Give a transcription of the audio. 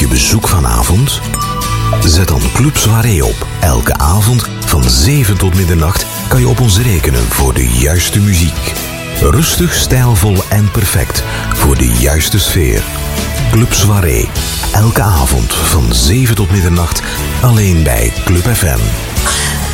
je bezoek vanavond? Zet dan Club Soirée op. Elke avond van 7 tot middernacht kan je op ons rekenen voor de juiste muziek. Rustig, stijlvol en perfect voor de juiste sfeer. Club Soirée. Elke avond van 7 tot middernacht alleen bij Club FM.